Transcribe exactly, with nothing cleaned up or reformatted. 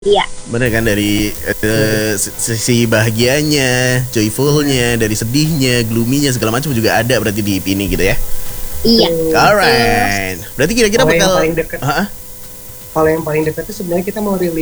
Iya. Bener kan, dari uh, sisi bahagianya, joyfulnya, dari sedihnya, gloomy-nya, segala macam juga ada berarti di E P ini gitu ya. Iya. Alright. Berarti kira-kira Kalau yang bakal paling dekat, Hah? kalau yang paling dekat itu sebenarnya kita mau rilis